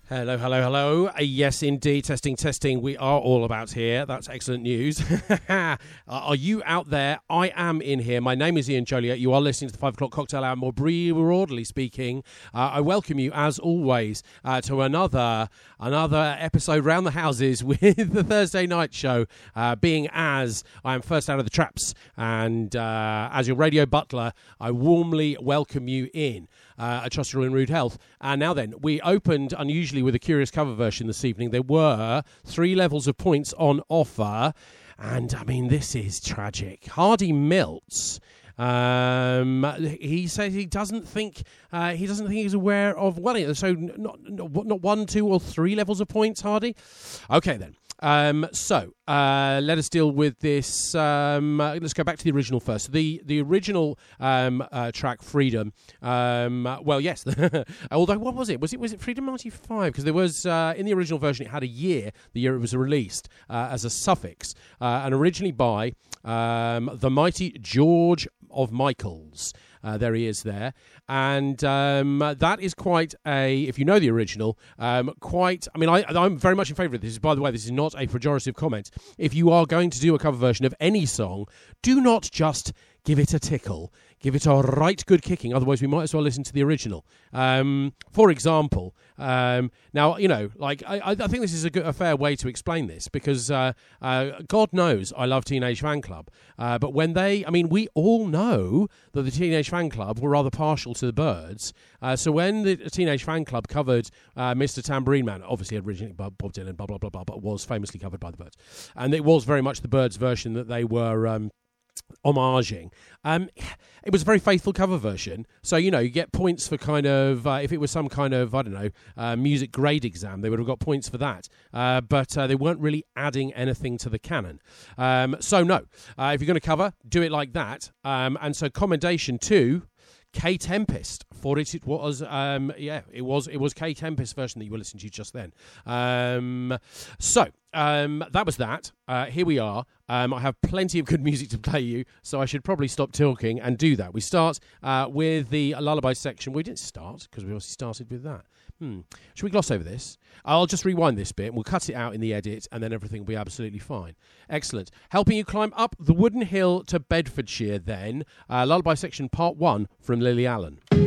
Hello, hello, hello. Yes, indeed. Testing. We are all about here. That's excellent news. Are you out there? I am in here. My name is Ian Joliet. You are listening to the 5 o'clock cocktail hour. More broadly speaking, I welcome you, as always, to another episode round the houses with the Thursday night show. Being as I am first out of the traps, and as your radio butler, I warmly welcome you in. I trust you're in rude health. And now then, we opened unusually with a curious cover version this evening. There were 3 levels of points on offer, and I mean, this is tragic. Hardy Milts. He says he doesn't think he's aware of so not 1, 2, or 3 levels of points. Hardy. Okay then. So let us deal with this. Let's go back to the original first. The original track, Freedom. Well, yes. Although, what was it? Was it Freedom 95? Because there was in the original version, it had a year, the year it was released, as a suffix, and originally by the mighty George of Michaels. There he is there. And that is quite if you know the original, I'm very much in favour of this. By the way, this is not a pejorative comment. If you are going to do a cover version of any song, do not just give it a tickle. Give it a right good kicking. Otherwise, we might as well listen to the original. For example, now, I think this is a fair way to explain this because God knows I love Teenage Fanclub. But when we all know that the Teenage Fanclub were rather partial to the Byrds. So when the Teenage Fanclub covered Mr. Tambourine Man, obviously originally by Bob Dylan, blah, blah, blah, blah, but was famously covered by the Byrds. And it was very much the Byrds version that they were homaging. It was a very faithful cover version, so you get points for kind of if it was some kind of music grade exam, they would have got points for that, but they weren't really adding anything to the canon. So no, if you're going to cover, do it like that. And so commendation to K Tempest for it. It was it was K Tempest version that you were listening to just then. So that was that. Here we are. I have plenty of good music to play you, so I should probably stop talking and do that. We start with the lullaby section. We didn't start because we obviously started with that. Should we gloss over this? I'll just rewind this bit and we'll cut it out in the edit and then everything will be absolutely fine. Excellent. Helping you climb up the wooden hill to Bedfordshire then. Lullaby section part 1 from Lily Allen.